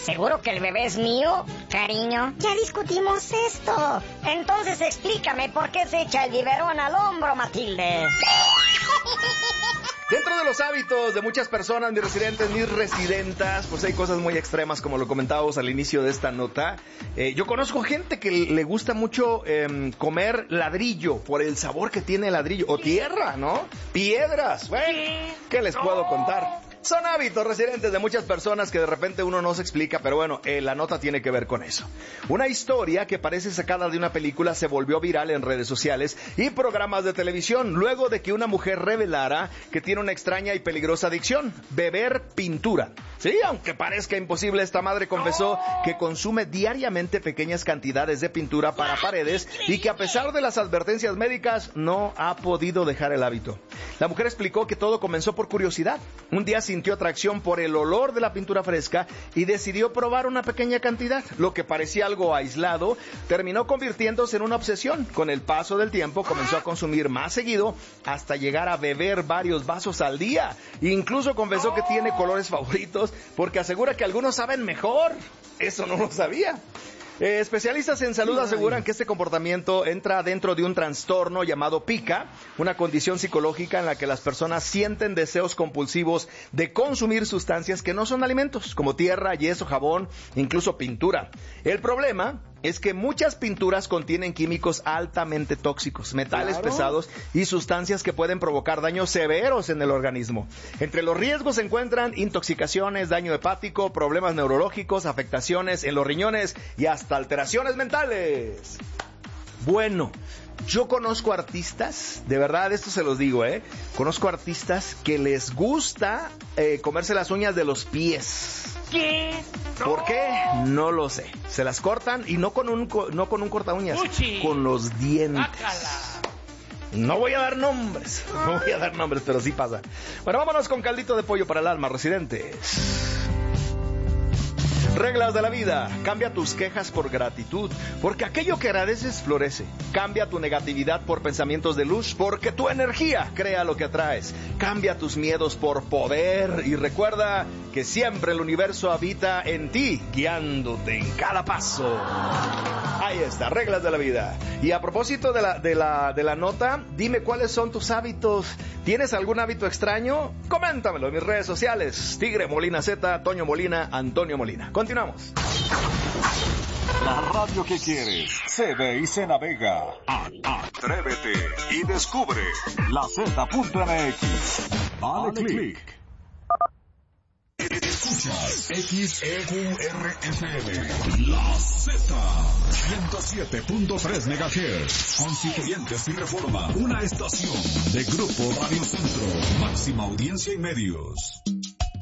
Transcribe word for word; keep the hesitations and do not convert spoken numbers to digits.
¿Seguro que el bebé es mío? Cariño, ya discutimos esto. Entonces explícame por qué se echa el biberón al hombro, Matilde. Dentro de los hábitos de muchas personas, mis residentes, mis residentas, pues hay cosas muy extremas, como lo comentábamos al inicio de esta nota. Eh, yo conozco gente que le gusta mucho eh, comer ladrillo por el sabor que tiene el ladrillo, o tierra, ¿no? Piedras, bueno, ¿qué les puedo contar? Son hábitos residentes de muchas personas que de repente uno no se explica, pero bueno, eh, la nota tiene que ver con eso. Una historia que parece sacada de una película se volvió viral en redes sociales y programas de televisión, luego de que una mujer revelara que tiene una extraña y peligrosa adicción: beber pintura. Sí, aunque parezca imposible, esta madre confesó que consume diariamente pequeñas cantidades de pintura para paredes y que a pesar de las advertencias médicas no ha podido dejar el hábito. La mujer explicó que todo comenzó por curiosidad. Un día sintió atracción por el olor de la pintura fresca y decidió probar una pequeña cantidad. Lo que parecía algo aislado terminó convirtiéndose en una obsesión. Con el paso del tiempo comenzó a consumir más seguido hasta llegar a beber varios vasos al día. Incluso confesó que tiene colores favoritos porque asegura que algunos saben mejor. Eso no lo sabía. Eh, especialistas en salud aseguran que este comportamiento entra dentro de un trastorno llamado pica, una condición psicológica en la que las personas sienten deseos compulsivos de consumir sustancias que no son alimentos, como tierra, yeso, jabón, incluso pintura. El problema es que muchas pinturas contienen químicos altamente tóxicos, metales claro. pesados y sustancias que pueden provocar daños severos en el organismo. Entre los riesgos se encuentran intoxicaciones, daño hepático, problemas neurológicos, afectaciones en los riñones y hasta alteraciones mentales. Bueno, yo conozco artistas, de verdad, esto se los digo, ¿eh? Conozco artistas que les gusta eh, comerse las uñas de los pies. ¿Qué? ¿Por qué? No lo sé. Se las cortan y no con un, no con un corta uñas, Uchi. con los dientes. Bácala. No voy a dar nombres, no voy a dar nombres, pero sí pasa. Bueno, vámonos con caldito de pollo para el alma, residentes. Reglas de la vida. Cambia tus quejas por gratitud, porque aquello que agradeces florece. Cambia tu negatividad por pensamientos de luz, porque tu energía crea lo que atraes. Cambia tus miedos por poder y recuerda que siempre el universo habita en ti, guiándote en cada paso. Ahí está, reglas de la vida. Y a propósito de la, de la, de la nota, dime cuáles son tus hábitos. ¿Tienes algún hábito extraño? Coméntamelo en mis redes sociales. Tigre Molina Z, Toño Molina, Antonio Molina. Continuamos. La radio que quieres se ve y se navega. Atrévete y descubre la Z punto M X. Dale click. Escuchas X E Q R F M. La Z. ciento siete punto tres megahertz. Constituyentes y Reforma. Una estación de Grupo Radio Centro. Máxima audiencia y medios.